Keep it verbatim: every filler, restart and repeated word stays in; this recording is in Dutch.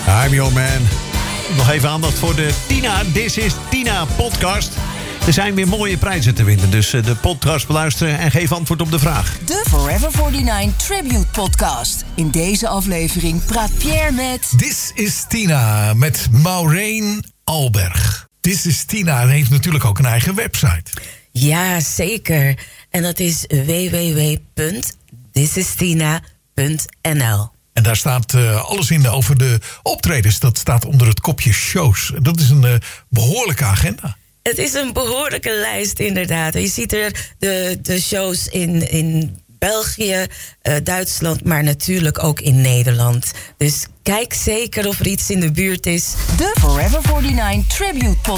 I'm your man. Nog even aandacht voor de Tina This is Tina podcast. Er zijn weer mooie prijzen te winnen, dus de podcast beluisteren en geef antwoord op de vraag. De Forever negenenveertig Tribute Podcast. In deze aflevering praat Pierre met... This is Tina met Maureen Alberg. This is Tina heeft natuurlijk ook een eigen website. Ja, zeker. En dat is w w w punt this is tina punt n l. En daar staat uh, alles in over de optredens. Dat staat onder het kopje shows. Dat is een uh, behoorlijke agenda. Het is een behoorlijke lijst, inderdaad. Je ziet er de, de shows in, in België, uh, Duitsland, maar natuurlijk ook in Nederland. Dus kijk zeker of er iets in de buurt is. De Forever negenenveertig Tribute Podcast.